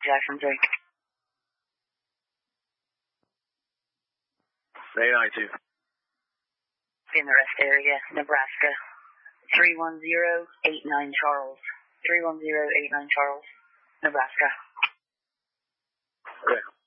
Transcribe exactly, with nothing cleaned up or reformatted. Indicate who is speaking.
Speaker 1: Jackson three.
Speaker 2: eight nine two.
Speaker 1: In the rest area, Nebraska. three one zero eight nine Charles. three one zero eight nine Charles, Nebraska.
Speaker 2: Okay.